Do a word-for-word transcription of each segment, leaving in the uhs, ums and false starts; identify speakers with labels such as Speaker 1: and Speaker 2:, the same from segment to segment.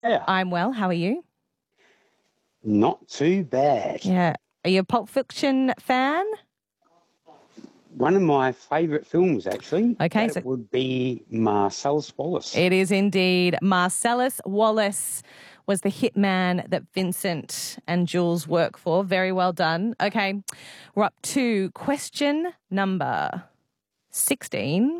Speaker 1: Yeah,
Speaker 2: I'm well. How are you?
Speaker 1: not too bad.
Speaker 2: Yeah. Are you a Pulp Fiction fan?
Speaker 1: One of my favourite films, actually.
Speaker 2: Okay,
Speaker 1: that
Speaker 2: so
Speaker 1: would be Marcellus Wallace.
Speaker 2: it is indeed. Marcellus Wallace was the hitman that Vincent and Jules work for. Very well done. Okay, we're up to question number sixteen.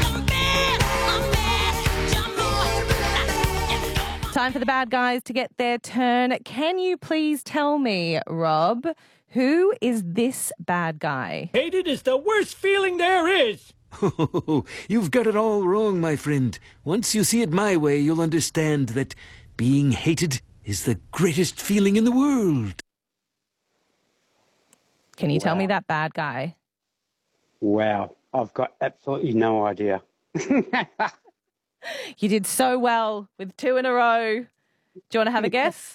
Speaker 2: Time for the bad guys to get their turn. Can you please tell me, Rob, who is this bad guy?
Speaker 3: Hated is the worst feeling there is.
Speaker 4: Oh, you've got it all wrong, my friend. Once you see it my way, you'll understand that being hated is the greatest feeling in the world.
Speaker 2: Can you tell me
Speaker 1: Wow.
Speaker 2: that bad guy?
Speaker 1: Wow, I've got absolutely no idea.
Speaker 2: You did so well with two in a row. Do you want to have a guess?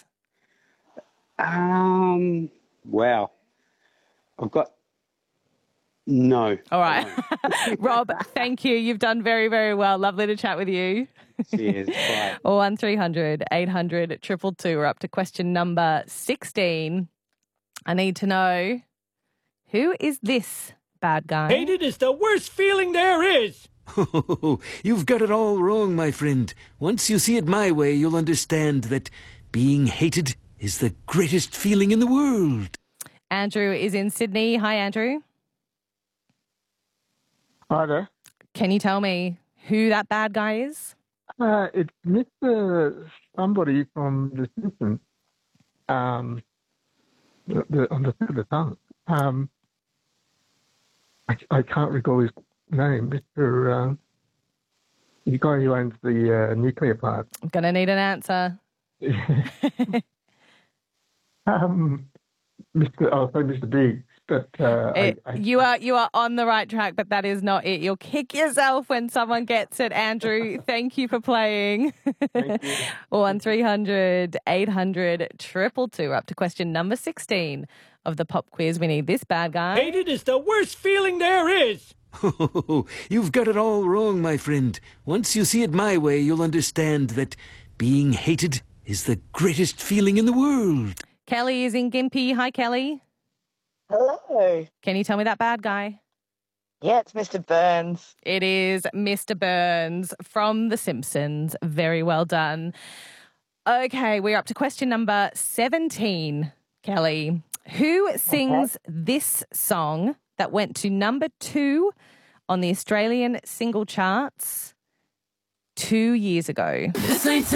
Speaker 1: um, wow, I've got no.
Speaker 2: All right. Rob, thank you. You've done very, very well. Lovely to chat with you.
Speaker 1: Cheers. Bye.
Speaker 2: Or one three hundred eight hundred two two two. We're up to question number sixteen. I need to know, who is this bad guy?
Speaker 3: Hated is the worst feeling there is.
Speaker 4: Oh, you've got it all wrong, my friend. Once you see it my way, you'll understand that being hated is the greatest feeling in the world.
Speaker 2: Andrew is in Sydney. Hi, Andrew.
Speaker 5: Hi there.
Speaker 2: Can you tell me who that bad guy is?
Speaker 5: Uh, it's Mister somebody from The Simpsons. Um, the, the, on the tip of the tongue. Um, I, I can't recall his name. Mister Uh, the guy who owns the uh, nuclear plant.
Speaker 2: I'm going to need an answer.
Speaker 5: um, Mister I'll say Mister Biggs, but uh,
Speaker 2: It,
Speaker 5: I, I,
Speaker 2: you are you are on the right track, but that is not it. You'll kick yourself when someone gets it, Andrew. Thank you for playing.
Speaker 5: Thank you.
Speaker 2: one three hundred eight hundred two two two. Up to question number sixteen of the pop quiz. We need this bad guy.
Speaker 3: Hated is the worst feeling there is.
Speaker 4: Oh, you've got it all wrong, my friend. Once you see it my way, you'll understand that being hated is the greatest feeling in the world.
Speaker 2: Kelly is in Gympie. Hi, Kelly.
Speaker 6: Hello.
Speaker 2: Can you tell me that bad guy?
Speaker 6: Yeah, it's Mister Burns.
Speaker 2: It is Mister Burns from The Simpsons. Very well done. Okay, we're up to question number seventeen, Kelly. Who sings this song that went to number two on the Australian single charts two years ago?
Speaker 7: This ain't